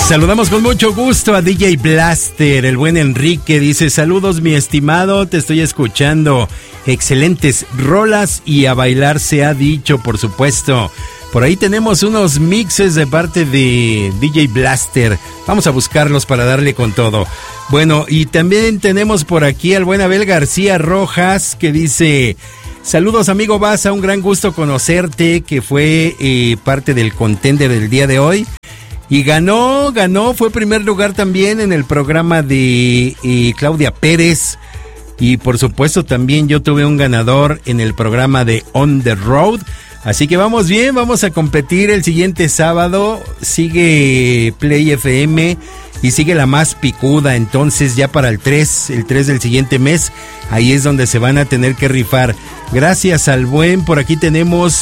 Saludamos con mucho gusto a DJ Blaster, el buen Enrique. Dice: saludos mi estimado, te estoy escuchando. Excelentes rolas y a bailar se ha dicho, por supuesto. Por ahí tenemos unos mixes de parte de DJ Blaster. Vamos a buscarlos para darle con todo. Bueno, y también tenemos por aquí al buen Abel García Rojas, que dice: saludos amigo Baza, un gran gusto conocerte, que fue parte del contender del día de hoy. Y ganó, fue primer lugar también en el programa de Claudia Pérez. Y por supuesto también yo tuve un ganador en el programa de On the Road. Así que vamos bien, vamos a competir el siguiente sábado. Sigue Play FM y sigue la más picuda. Entonces ya para el 3 del siguiente mes, ahí es donde se van a tener que rifar. Gracias al buen, por aquí tenemos,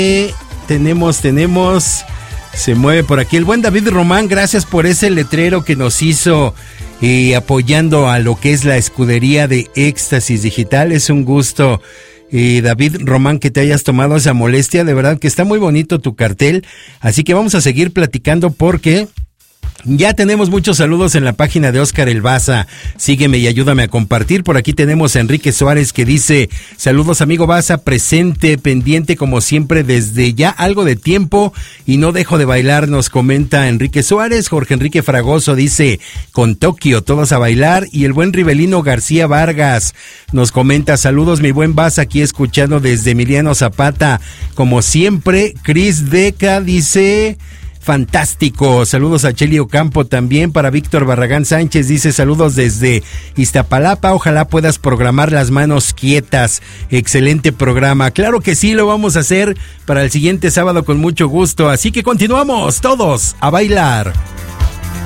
se mueve por aquí el buen David Román. Gracias por ese letrero que nos hizo apoyando a lo que es la escudería de Éxtasis Digital. Es un gusto, David Román, que te hayas tomado esa molestia. De verdad que está muy bonito tu cartel. Así que vamos a seguir platicando porque ya tenemos muchos saludos en la página de Oscar El Baza. Sígueme y ayúdame a compartir. Por aquí tenemos a Enrique Suárez, que dice: saludos amigo Baza, presente, pendiente como siempre desde ya algo de tiempo y no dejo de bailar, nos comenta Enrique Suárez. Jorge Enrique Fragoso dice: con Tokio todos a bailar. Y el buen Rivelino García Vargas nos comenta: saludos mi buen Baza, aquí escuchando desde Emiliano Zapata como siempre. Cris Deca dice: fantástico. Saludos a Cheli Ocampo también. Para Víctor Barragán Sánchez dice: saludos desde Iztapalapa, ojalá puedas programar las manos quietas. Excelente programa. Claro que sí, lo vamos a hacer para el siguiente sábado con mucho gusto. Así que continuamos todos a bailar.